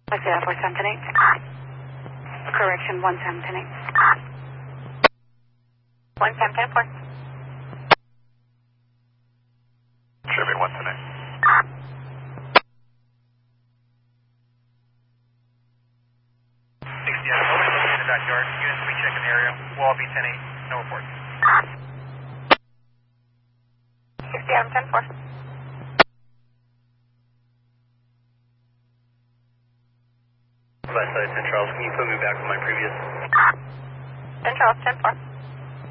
What's that for 710? Correction, 1710. 1710. Chevy 110. 60 out of moment, looking in the backyard. Units will be checking the area. We'll all be 10-8. No report. 60 out of 10-4. West side, 10 Charles. Can you put me back on my previous? 10 Charles, 10-4.